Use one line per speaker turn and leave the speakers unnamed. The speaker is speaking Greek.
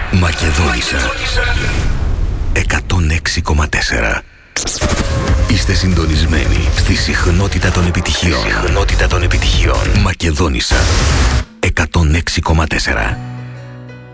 Μακεδόνισσα 106,4. Είστε συντονισμένοι στη συχνότητα των επιτυχιών. Μακεδόνισσα 106,4.